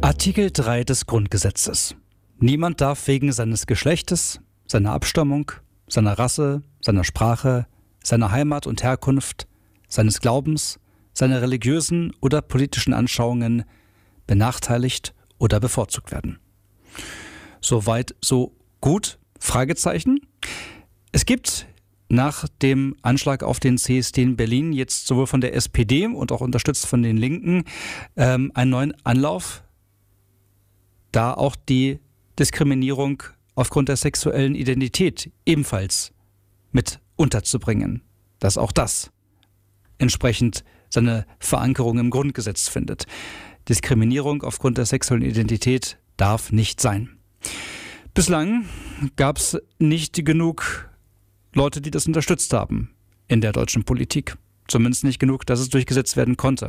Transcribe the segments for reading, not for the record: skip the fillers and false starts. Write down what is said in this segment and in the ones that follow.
Artikel 3 des Grundgesetzes. Niemand darf wegen seines Geschlechtes, seiner Abstammung, seiner Rasse, seiner Sprache, seiner Heimat und Herkunft, seines Glaubens, seiner religiösen oder politischen Anschauungen benachteiligt oder bevorzugt werden. Soweit, so gut? Fragezeichen. Es gibt nach dem Anschlag auf den CSD in Berlin jetzt sowohl von der SPD und auch unterstützt von den Linken einen neuen Anlauf, da auch die Diskriminierung aufgrund der sexuellen Identität ebenfalls mit unterzubringen, dass auch das entsprechend seine Verankerung im Grundgesetz findet. Diskriminierung aufgrund der sexuellen Identität darf nicht sein. Bislang gab es nicht genug Leute, die das unterstützt haben in der deutschen Politik. Zumindest nicht genug, dass es durchgesetzt werden konnte.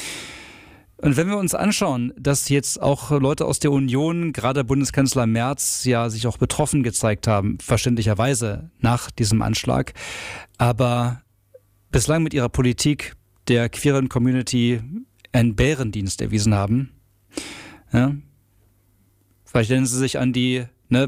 Und wenn wir uns anschauen, dass jetzt auch Leute aus der Union, gerade Bundeskanzler Merz, ja sich auch betroffen gezeigt haben, verständlicherweise nach diesem Anschlag, aber bislang mit ihrer Politik der queeren Community einen Bärendienst erwiesen haben. Ja? Vielleicht erinnern Sie sich an die,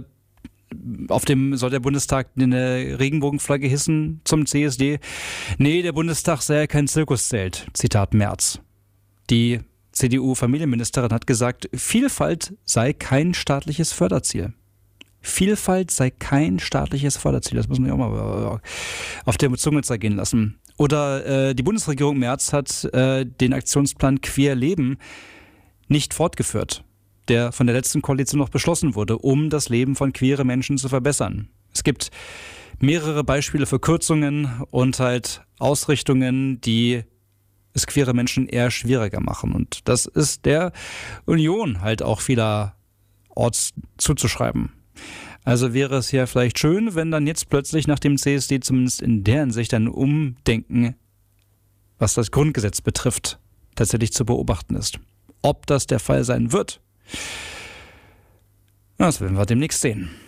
auf dem soll der Bundestag eine Regenbogenflagge hissen zum CSD. Nee, der Bundestag sei ja kein Zirkuszelt, Zitat Merz. Die CDU-Familienministerin hat gesagt, Vielfalt sei kein staatliches Förderziel. Vielfalt sei kein staatliches Förderziel. Das muss man ja auch mal auf der Zunge zergehen lassen. Oder die Bundesregierung Merz hat den Aktionsplan Queer Leben nicht fortgeführt, der von der letzten Koalition noch beschlossen wurde, um das Leben von queeren Menschen zu verbessern. Es gibt mehrere Beispiele für Kürzungen und halt Ausrichtungen, die es queere Menschen eher schwieriger machen. Und das ist der Union halt auch vielerorts zuzuschreiben. Also wäre es ja vielleicht schön, wenn dann jetzt plötzlich nach dem CSD zumindest in der Hinsicht ein Umdenken, was das Grundgesetz betrifft, tatsächlich zu beobachten ist. Ob das der Fall sein wird, das werden wir demnächst sehen.